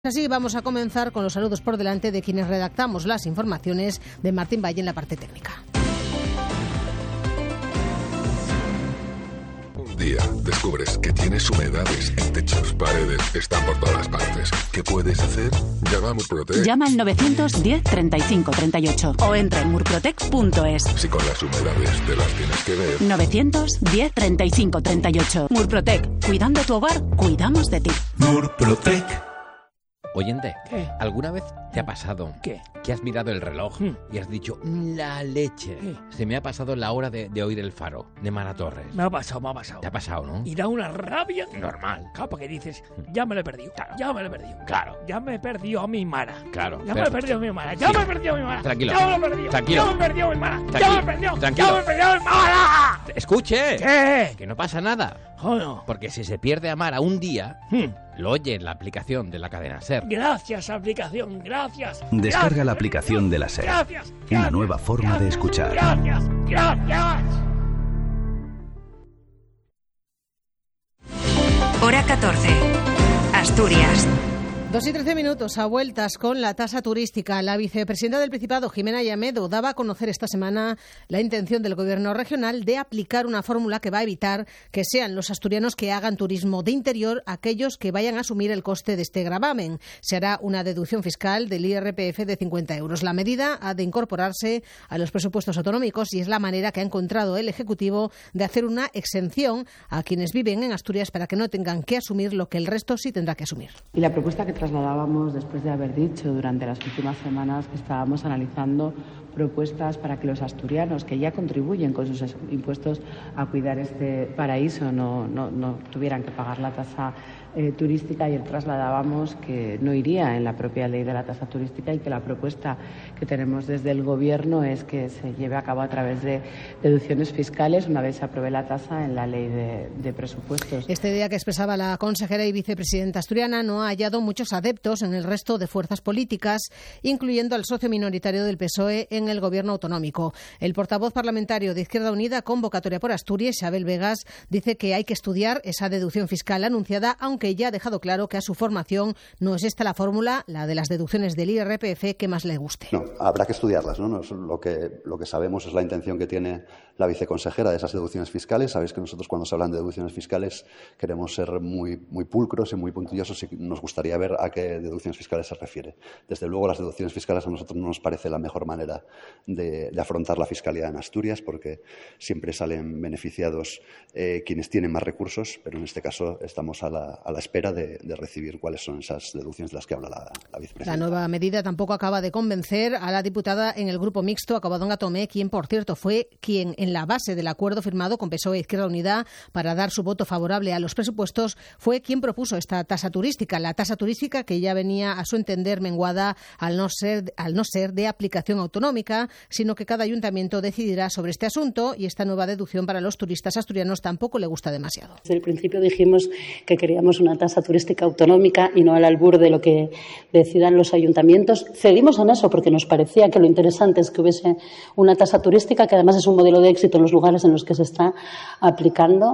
Así vamos a comenzar con los saludos por delante de quienes redactamos las informaciones, de Martín Valle en la parte técnica. Un día descubres que tienes humedades en techos, paredes, están por todas partes. ¿Qué puedes hacer? Llama a Murprotec. Llama al 910 35 38 o entra en murprotec.es. Si con las humedades te las tienes que ver. 910 35 38. Murprotec. Cuidando tu hogar, cuidamos de ti. Murprotec. Oyente, ¿Qué? ¿alguna vez te ha pasado ¿Qué? que has mirado el reloj y has dicho, la leche? Se me ha pasado la hora de oír el faro, de Mara Torres. Me ha pasado. Te ha pasado, ¿no? Y da una rabia. Normal. Claro, porque dices, ya me lo he perdido. Claro. Ya me lo he perdido. Claro. Ya me he perdido a mi Mara. Claro. Ya me he perdido a mi Mara. Ya Sí. me he perdido a mi Mara. Tranquilo. Ya me lo he perdido. Tranquilo. Ya me he perdido a mi Mara. Tranquilo. Ya me he perdido. Tranquilo. Ya me he perdido a mi Mara. ¡Escuche! ¿Qué? Que no pasa nada. Joder. Porque si se pierde a Mara un día, lo oye en la aplicación de la cadena SER. Gracias, aplicación. Gracias. Descarga Gracias. la aplicación de la SER. Gracias. Una nueva forma de escuchar. Gracias. Gracias. Hora 14. Asturias. 2 y 13 minutos a vueltas con la tasa turística. La vicepresidenta del Principado, Jimena Llamedo, daba a conocer esta semana la intención del Gobierno regional de aplicar una fórmula que va a evitar que sean los asturianos que hagan turismo de interior aquellos que vayan a asumir el coste de este gravamen. Se hará una deducción fiscal del IRPF de 50 euros. La medida ha de incorporarse a los presupuestos autonómicos y es la manera que ha encontrado el Ejecutivo de hacer una exención a quienes viven en Asturias para que no tengan que asumir lo que el resto sí tendrá que asumir. Y la propuesta que trasladábamos después de haber dicho durante las últimas semanas que estábamos analizando propuestas para que los asturianos que ya contribuyen con sus impuestos a cuidar este paraíso no tuvieran que pagar la tasa turística. Ayer trasladábamos que no iría en la propia ley de la tasa turística y que la propuesta que tenemos desde el Gobierno es que se lleve a cabo a través de deducciones fiscales una vez se apruebe la tasa en la ley de presupuestos. Esta idea que expresaba la consejera y vicepresidenta asturiana no ha hallado muchos adeptos en el resto de fuerzas políticas, incluyendo al socio minoritario del PSOE en el Gobierno autonómico. El portavoz parlamentario de Izquierda Unida, Convocatoria por Asturias, Xabel Vegas, dice que hay que estudiar esa deducción fiscal anunciada, aunque ya ha dejado claro que a su formación no es esta la fórmula, la de las deducciones del IRPF, que más le guste. No, habrá que estudiarlas, ¿no? Lo que sabemos es la intención que tiene la viceconsejera de esas deducciones fiscales. Sabéis que nosotros cuando se hablan de deducciones fiscales queremos ser muy pulcros y muy puntillosos y nos gustaría ver a qué deducciones fiscales se refiere. Desde luego las deducciones fiscales a nosotros no nos parece la mejor manera de afrontar la fiscalidad en Asturias, porque siempre salen beneficiados quienes tienen más recursos, pero en este caso estamos a la espera de recibir cuáles son esas deducciones de las que habla la vicepresidenta. La nueva medida tampoco acaba de convencer a la diputada en el grupo mixto, a Covadonga Tomé, quien, por cierto, fue quien en la base del acuerdo firmado con PSOE e Izquierda Unida para dar su voto favorable a los presupuestos, fue quien propuso esta tasa turística. La tasa turística que ya venía, a su entender, menguada al no ser de aplicación autonómica, sino que cada ayuntamiento decidirá sobre este asunto, y esta nueva deducción para los turistas asturianos tampoco le gusta demasiado. Desde el principio dijimos que queríamos una tasa turística autonómica y no al albur de lo que decidan los ayuntamientos. Cedimos en eso porque nos parecía que lo interesante es que hubiese una tasa turística, que además es un modelo de éxito en los lugares en los que se está aplicando,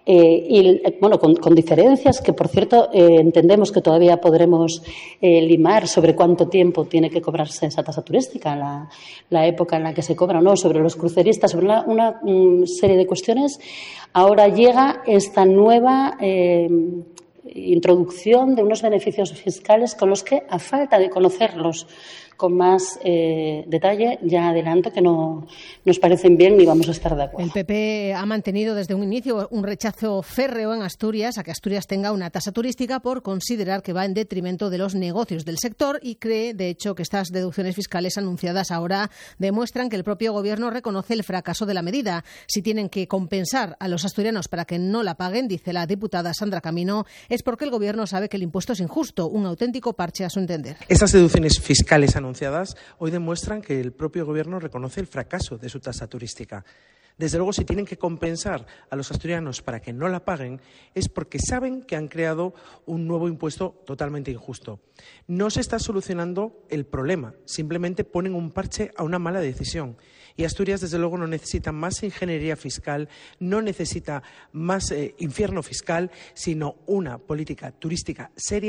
y bueno, con diferencias que, por cierto, entendemos que todavía podremos limar sobre cuánto tiempo tiene que cobrarse esa tasa turística, la época en la que se cobra o no, sobre los cruceristas, sobre una serie de cuestiones. Ahora llega esta nueva introducción de unos beneficios fiscales con los que, a falta de conocerlos con más detalle, ya adelanto que no nos parecen bien ni vamos a estar de acuerdo. El PP ha mantenido desde un inicio un rechazo férreo en Asturias a que Asturias tenga una tasa turística por considerar que va en detrimento de los negocios del sector, y cree, de hecho, que estas deducciones fiscales anunciadas ahora demuestran que el propio Gobierno reconoce el fracaso de la medida. Si tienen que compensar a los asturianos para que no la paguen, dice la diputada Sandra Camino, es porque el Gobierno sabe que el impuesto es injusto, un auténtico parche a su entender. Estas deducciones fiscales anunciadas hoy demuestran que el propio Gobierno reconoce el fracaso de su tasa turística. Desde luego, si tienen que compensar a los asturianos para que no la paguen, es porque saben que han creado un nuevo impuesto totalmente injusto. No se está solucionando el problema, simplemente ponen un parche a una mala decisión. Y Asturias, desde luego, no necesita más ingeniería fiscal, no necesita más infierno fiscal, sino una política turística seria,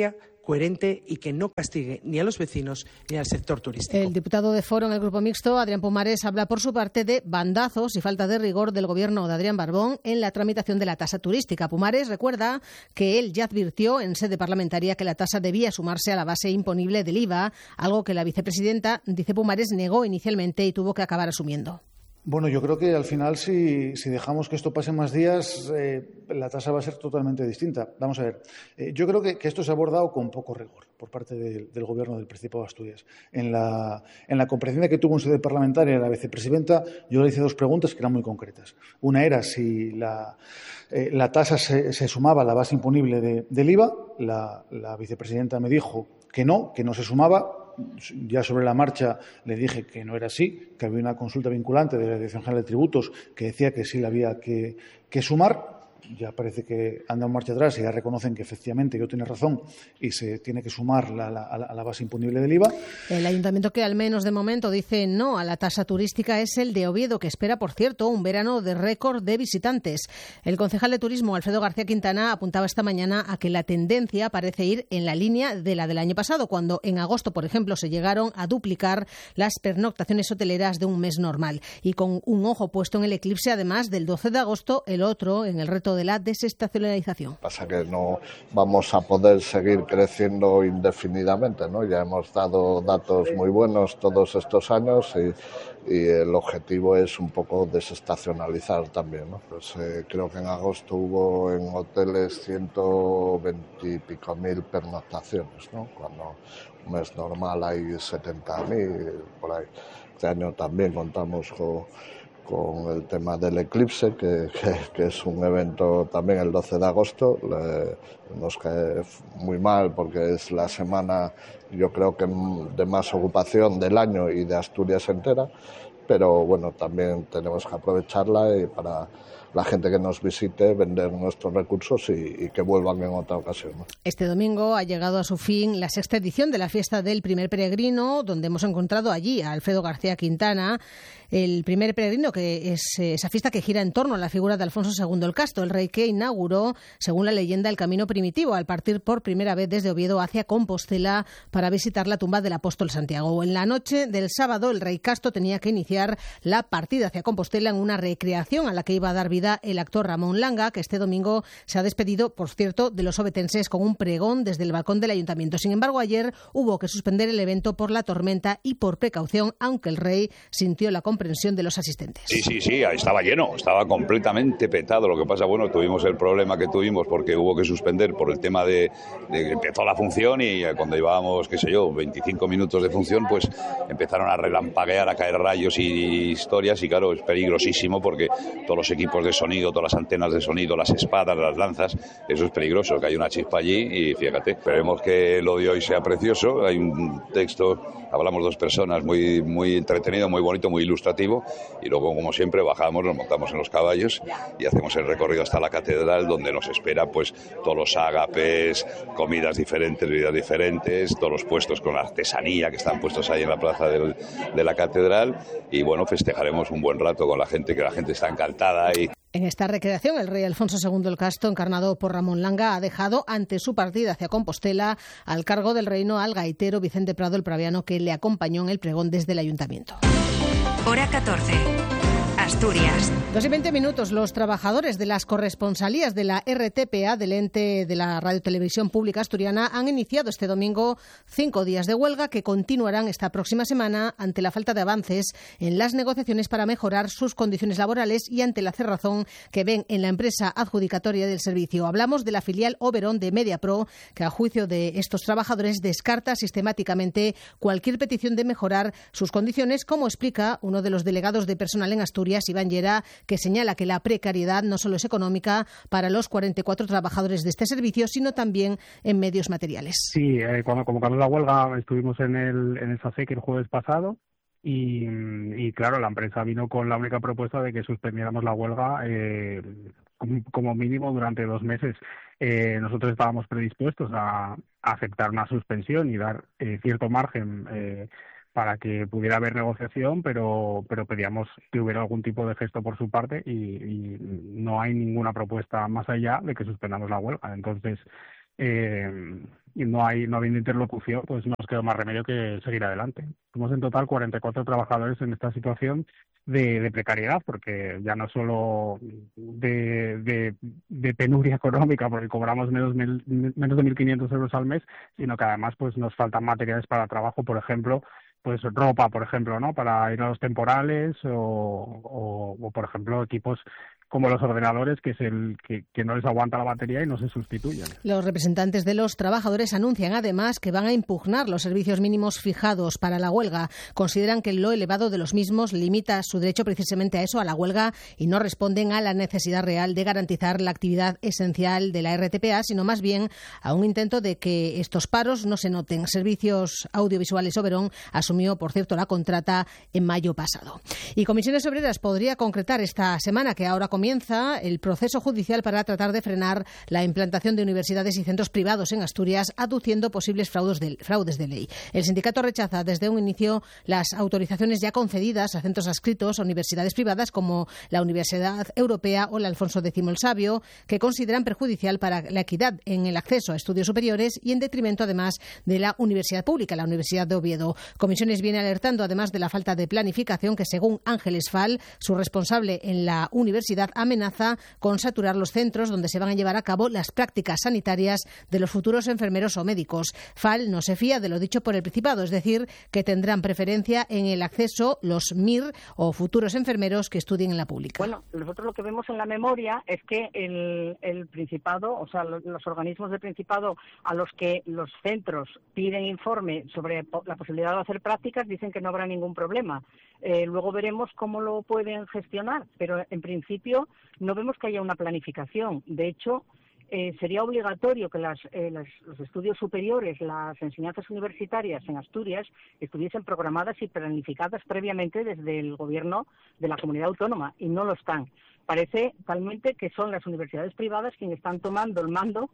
coherente y que no castigue ni a los vecinos ni al sector turístico. El diputado de Foro en el Grupo Mixto, Adrián Pumares, habla por su parte de bandazos y falta de rigor del gobierno de Adrián Barbón en la tramitación de la tasa turística. Pumares recuerda que él ya advirtió en sede parlamentaria que la tasa debía sumarse a la base imponible del IVA, algo que la vicepresidenta, dice Pumares, negó inicialmente y tuvo que acabar asumiendo. Bueno, yo creo que al final si dejamos que esto pase más días, la tasa va a ser totalmente distinta. Vamos a ver, yo creo que esto se ha abordado con poco rigor por parte del Gobierno del Principado de Asturias. En la comparecencia que tuvo en sede parlamentaria la vicepresidenta, yo le hice dos preguntas que eran muy concretas. Una era si la tasa se sumaba a la base imponible del IVA. La vicepresidenta me dijo que no se sumaba. Ya sobre la marcha le dije que no era así, que había una consulta vinculante de la Dirección General de Tributos que decía que sí la había que sumar. Ya parece que anda en marcha atrás y ya reconocen que efectivamente yo tenía razón y se tiene que sumar a la base imponible del IVA. El ayuntamiento que al menos de momento dice no a la tasa turística es el de Oviedo, que espera, por cierto, un verano de récord de visitantes. El concejal de Turismo, Alfredo García Quintana, apuntaba esta mañana a que la tendencia parece ir en la línea de la del año pasado, cuando en agosto, por ejemplo, se llegaron a duplicar las pernoctaciones hoteleras de un mes normal. Y con un ojo puesto en el eclipse, además del 12 de agosto, el otro en el reto de la desestacionalización. Pasa que no vamos a poder seguir creciendo indefinidamente, ¿no? Ya hemos dado datos muy buenos todos estos años y el objetivo es un poco desestacionalizar también, ¿no? Pues creo que en agosto hubo en hoteles 120 y pico mil pernoctaciones, ¿no? Cuando un mes normal hay 70.000 por ahí. Este año también contamos con el tema del eclipse, que es un evento también el 12 de agosto. Nos cae muy mal porque es la semana, yo creo que de más ocupación del año y de Asturias entera, pero bueno, también tenemos que aprovecharla y para la gente que nos visite vender nuestros recursos y que vuelvan en otra ocasión, ¿no? Este domingo ha llegado a su fin la 6ª edición de la Fiesta del Primer Peregrino, donde hemos encontrado allí a Alfredo García Quintana. El Primer Peregrino, que es esa fiesta que gira en torno a la figura de Alfonso II el Casto, el rey que inauguró, según la leyenda, el camino primitivo al partir por primera vez desde Oviedo hacia Compostela para visitar la tumba del apóstol Santiago. En la noche del sábado, el rey Casto tenía que iniciar la partida hacia Compostela en una recreación a la que iba a dar vida el actor Ramón Langa, que este domingo se ha despedido, por cierto, de los obetenses con un pregón desde el balcón del ayuntamiento. Sin embargo, ayer hubo que suspender el evento por la tormenta y por precaución, aunque el rey sintió la comprensión de los asistentes. Sí, estaba lleno, estaba completamente petado. Lo que pasa, bueno, tuvimos el problema que tuvimos porque hubo que suspender por el tema de que empezó la función y cuando llevábamos, 25 minutos de función, pues empezaron a relampaguear, a caer rayos y historias y claro, es peligrosísimo porque todos los equipos de sonido, todas las antenas de sonido, las espadas, las lanzas, eso es peligroso, que hay una chispa allí y fíjate, esperemos que lo de hoy sea precioso. Hay un texto, hablamos dos personas, muy, muy entretenido, muy bonito, muy ilustrativo y luego, como siempre, bajamos, nos montamos en los caballos y hacemos el recorrido hasta la catedral donde nos espera pues todos los ágapes, comidas diferentes, bebidas diferentes, todos los puestos con artesanía que están puestos ahí en la plaza de la catedral y bueno, festejaremos un buen rato con la gente, que la gente está encantada y... En esta recreación, el rey Alfonso II el Casto, encarnado por Ramón Langa, ha dejado ante su partida hacia Compostela al cargo del reino al gaitero Vicente Prado el Praviano, que le acompañó en el pregón desde el ayuntamiento. Hora 14. Asturias. 2:20. Los trabajadores de las corresponsalías de la RTPA, del ente de la Radiotelevisión Pública Asturiana, han iniciado este domingo 5 días de huelga que continuarán esta próxima semana ante la falta de avances en las negociaciones para mejorar sus condiciones laborales y ante la cerrazón que ven en la empresa adjudicatoria del servicio. Hablamos de la filial Oberon de Mediapro, que a juicio de estos trabajadores descarta sistemáticamente cualquier petición de mejorar sus condiciones, como explica uno de los delegados de personal en Asturias, Iván Llera, que señala que la precariedad no solo es económica para los 44 trabajadores de este servicio, sino también en medios materiales. Sí, cuando convocamos la huelga estuvimos en el SACEC el jueves pasado y claro, la empresa vino con la única propuesta de que suspendiéramos la huelga como mínimo durante 2 meses. Nosotros estábamos predispuestos a aceptar una suspensión y dar cierto margen para que pudiera haber negociación, pero pedíamos que hubiera algún tipo de gesto por su parte y no hay ninguna propuesta más allá de que suspendamos la huelga. Entonces, no habiendo interlocución, pues no nos queda más remedio que seguir adelante. Somos en total 44 trabajadores en esta situación de precariedad, porque ya no solo de penuria económica, porque cobramos menos de 1.500 euros al mes, sino que además pues nos faltan materiales para trabajo, por ejemplo, pues ropa, por ejemplo, ¿no? Para ir a los temporales o por ejemplo, equipos como los ordenadores, que es el que no les aguanta la batería y no se sustituyen. Los representantes de los trabajadores anuncian además que van a impugnar los servicios mínimos fijados para la huelga. Consideran que lo elevado de los mismos limita su derecho precisamente a eso, a la huelga, y no responden a la necesidad real de garantizar la actividad esencial de la RTPA, sino más bien a un intento de que estos paros no se noten. Servicios Audiovisuales Oberón asumió, por cierto, la contrata en mayo pasado. Y Comisiones Obreras podría concretar esta semana, que ahora comienza, el proceso judicial para tratar de frenar la implantación de universidades y centros privados en Asturias, aduciendo posibles fraudes de ley. El sindicato rechaza desde un inicio las autorizaciones ya concedidas a centros adscritos a universidades privadas como la Universidad Europea o el Alfonso X el Sabio, que consideran perjudicial para la equidad en el acceso a estudios superiores y en detrimento además de la universidad pública, la Universidad de Oviedo. Comisiones viene alertando además de la falta de planificación que, según Ángeles Fal, su responsable en la universidad, amenaza con saturar los centros donde se van a llevar a cabo las prácticas sanitarias de los futuros enfermeros o médicos. Fal no se fía de lo dicho por el Principado, es decir, que tendrán preferencia en el acceso los MIR o futuros enfermeros que estudien en la pública. Bueno, nosotros lo que vemos en la memoria es que el Principado, o sea, los organismos del Principado a los que los centros piden informe sobre la posibilidad de hacer prácticas, dicen que no habrá ningún problema. Luego veremos cómo lo pueden gestionar, pero en principio no vemos que haya una planificación. De hecho, sería obligatorio que los estudios superiores, las enseñanzas universitarias en Asturias, estuviesen programadas y planificadas previamente desde el gobierno de la comunidad autónoma, y no lo están. Parece talmente que son las universidades privadas quienes están tomando el mando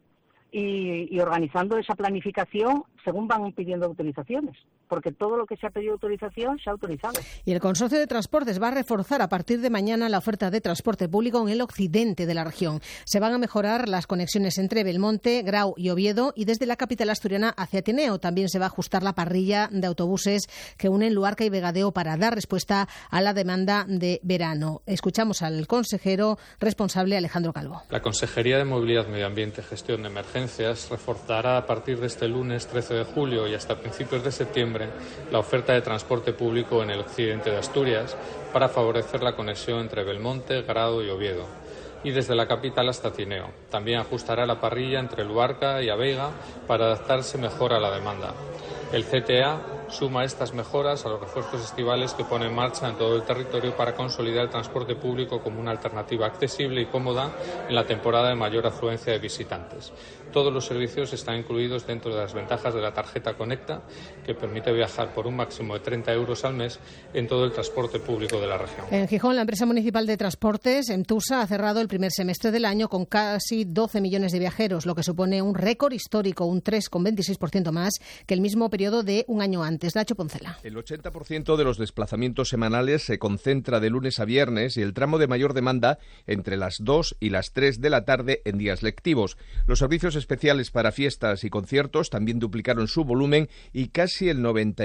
y organizando esa planificación según van pidiendo autorizaciones, porque todo lo que se ha pedido autorización se ha autorizado. Y el Consorcio de Transportes va a reforzar a partir de mañana la oferta de transporte público en el occidente de la región. Se van a mejorar las conexiones entre Belmonte, Grau y Oviedo, y desde la capital asturiana hacia Tineo. También se va a ajustar la parrilla de autobuses que unen Luarca y Vegadeo para dar respuesta a la demanda de verano. Escuchamos al consejero responsable, Alejandro Calvo. La Consejería de Movilidad, Medio Ambiente y Gestión de Emergencias reforzará a partir de este lunes 13 de julio y hasta principios de septiembre la oferta de transporte público en el occidente de Asturias para favorecer la conexión entre Belmonte, Grado y Oviedo, y desde la capital hasta Tineo. También ajustará la parrilla entre Luarca y Aveiga para adaptarse mejor a la demanda. El CTA suma estas mejoras a los refuerzos estivales que pone en marcha en todo el territorio para consolidar el transporte público como una alternativa accesible y cómoda en la temporada de mayor afluencia de visitantes. Todos los servicios están incluidos dentro de las ventajas de la tarjeta Conecta, que permite viajar por un máximo de 30 euros al mes en todo el transporte público de la región. En Gijón, la empresa municipal de transportes, Emtusa, ha cerrado el primer semestre del año con casi 12 millones de viajeros, lo que supone un récord histórico, un 3,26% más que el mismo periodo de un año antes. Nacho Poncela. El 80% de los desplazamientos semanales se concentra de lunes a viernes y el tramo de mayor demanda entre las 2 y las 3 de la tarde en días lectivos. Los servicios especiales para fiestas y conciertos también duplicaron su volumen y casi el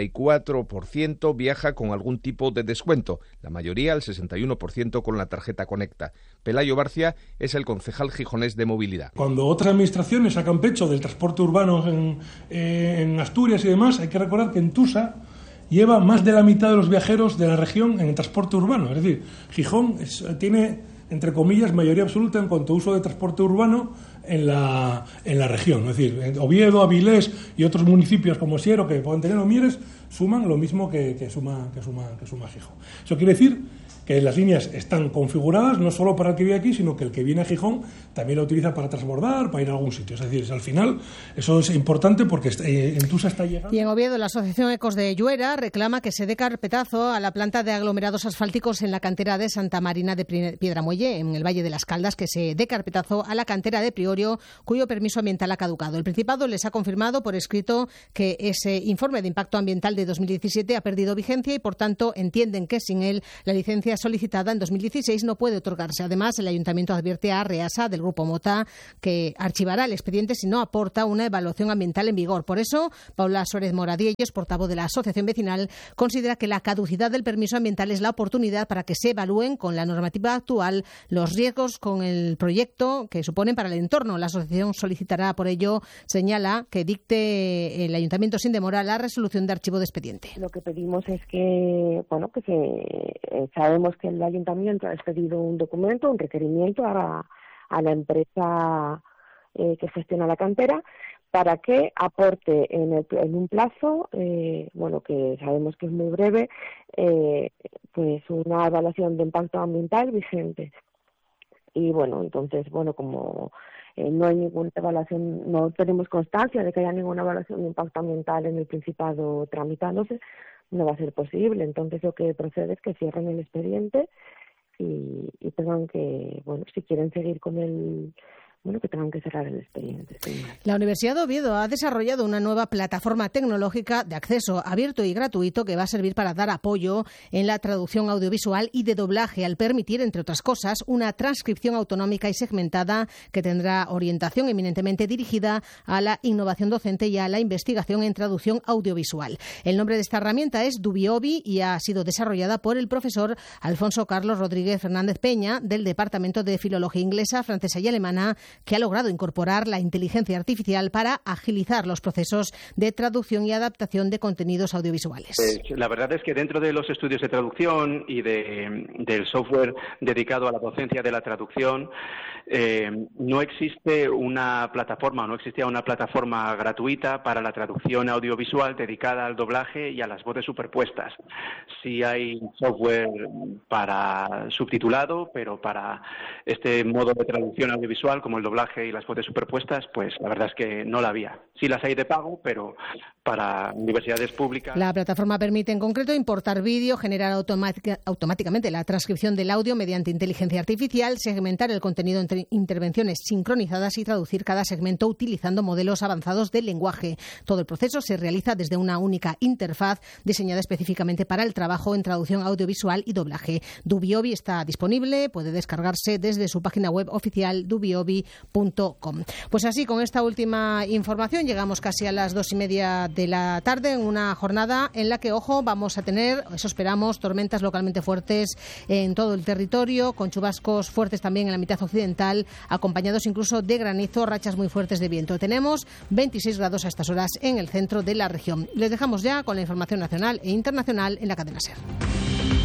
94% viaja con algún tipo de descuento, la mayoría, el 61%, con la tarjeta Conecta. Pelayo Barcia es el concejal gijonés de movilidad. Cuando otras administraciones sacan pecho del transporte urbano en Asturias y demás, hay que recordar que en Tusa lleva más de la mitad de los viajeros de la región en el transporte urbano. Es decir, Gijón tiene, entre comillas, mayoría absoluta en cuanto a uso de transporte urbano en la región. Es decir, Oviedo, Avilés y otros municipios como Siero, que pueden tener, o Mieres, suman lo mismo que suma Gijón. Eso quiere decir que las líneas están configuradas no solo para el que vive aquí, sino que el que viene a Gijón también la utiliza para transbordar, para ir a algún sitio. Es decir, al final eso es importante porque en Tusa está llegando. Y en Oviedo, la Asociación Ecos de Lluera reclama que se dé carpetazo a la planta de aglomerados asfálticos en la cantera de Santa Marina de Piedramuelle, en el Valle de las Caldas, que se dé carpetazo a la cantera de Priorio, cuyo permiso ambiental ha caducado. El Principado les ha confirmado por escrito que ese informe de impacto ambiental de 2017 ha perdido vigencia y, por tanto, entienden que sin él la licencia licencia solicitada en 2016 no puede otorgarse. Además, el Ayuntamiento advierte a Reasa del Grupo Mota que archivará el expediente si no aporta una evaluación ambiental en vigor. Por eso, Paula Suárez Moradiellos, portavoz de la Asociación Vecinal, considera que la caducidad del permiso ambiental es la oportunidad para que se evalúen con la normativa actual los riesgos con el proyecto que suponen para el entorno. La asociación solicitará, por ello, señala, que dicte el Ayuntamiento sin demora la resolución de archivo de expediente. Lo que pedimos es que, sabemos que el Ayuntamiento ha expedido un documento, un requerimiento a la empresa que gestiona la cantera, para que aporte en un plazo, que sabemos que es muy breve, pues una evaluación de impacto ambiental vigente. Y entonces, como no hay ninguna evaluación, no tenemos constancia de que haya ninguna evaluación de impacto ambiental en el Principado tramitándose, no va a ser posible. Entonces lo que procede es que cierren el expediente y tengan que, si quieren seguir con el... que tengan que cerrar el expediente. La Universidad de Oviedo ha desarrollado una nueva plataforma tecnológica de acceso abierto y gratuito que va a servir para dar apoyo en la traducción audiovisual y de doblaje, al permitir, entre otras cosas, una transcripción autonómica y segmentada que tendrá orientación eminentemente dirigida a la innovación docente y a la investigación en traducción audiovisual. El nombre de esta herramienta es Dubiobi y ha sido desarrollada por el profesor Alfonso Carlos Rodríguez Fernández Peña, del Departamento de Filología Inglesa, Francesa y Alemana, que ha logrado incorporar la inteligencia artificial para agilizar los procesos de traducción y adaptación de contenidos audiovisuales. La verdad es que dentro de los estudios de traducción y del software dedicado a la docencia de la traducción, no existía una plataforma gratuita para la traducción audiovisual dedicada al doblaje y a las voces superpuestas. Sí hay software para subtitulado, pero para este modo de traducción audiovisual, como el doblaje y las voces superpuestas, pues la verdad es que no la había. Sí las hay de pago, pero para universidades públicas. La plataforma permite en concreto importar vídeo, generar automáticamente la transcripción del audio mediante inteligencia artificial, segmentar el contenido entre intervenciones sincronizadas y traducir cada segmento utilizando modelos avanzados de lenguaje. Todo el proceso se realiza desde una única interfaz diseñada específicamente para el trabajo en traducción audiovisual y doblaje. Dubiobi está disponible, puede descargarse desde su página web oficial dubiobi.com. Pues así, con esta última información llegamos casi a las 2:30 de la tarde, en una jornada en la que, ojo, vamos a tener, eso esperamos, tormentas localmente fuertes en todo el territorio, con chubascos fuertes también en la mitad occidental, acompañados incluso de granizo, rachas muy fuertes de viento. Tenemos 26 grados a estas horas en el centro de la región. Les dejamos ya con la información nacional e internacional en la cadena SER.